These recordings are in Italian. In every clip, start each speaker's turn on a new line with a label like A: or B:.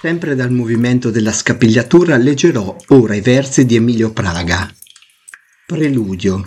A: Sempre dal movimento della scapigliatura leggerò ora i versi di Emilio Praga. Preludio,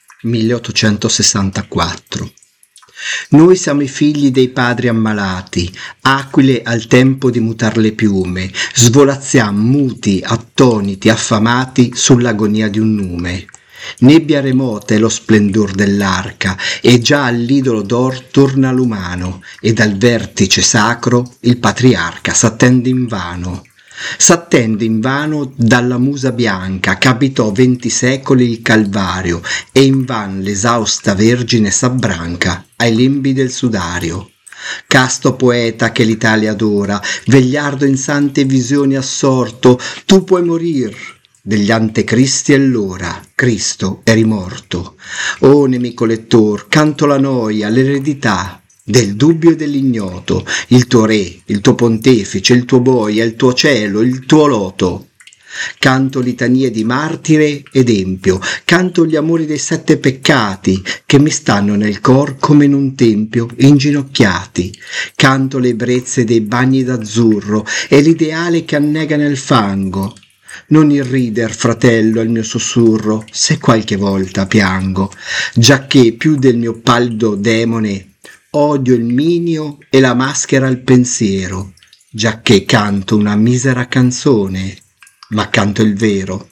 A: 1864. Noi siamo i figli dei padri ammalati, aquile al tempo di mutar le piume, svolazziam muti, attoniti, affamati sull'agonia di un nume. Nebbia remota è lo splendor dell'arca, e già all'idolo d'or torna l'umano, e dal vertice sacro il patriarca s'attende invano. S'attende invano dalla musa bianca ch'abitò 20 secoli il Calvario, e invan l'esausta Vergine s'abbranca ai lembi del sudario. Casto poeta che l'Italia adora, vegliardo in sante visioni assorto, tu puoi morir degli antecristi e l'ora Cristo è rimorto. O nemico lettor, canto la noia, l'eredità del dubbio e dell'ignoto, il tuo re, il tuo pontefice, il tuo boia, il tuo cielo, il tuo loto. Canto litanie di martire ed empio, canto gli amori dei 7 peccati che mi stanno nel cor come in un tempio inginocchiati. Canto le ebbrezze dei bagni d'azzurro e l'ideale che annega nel fango. Non irrider, fratello, al mio sussurro, se qualche volta piango, giacché più del mio pallido demone odio il minio e la maschera al pensiero, giacché canto una misera canzone, ma canto il vero.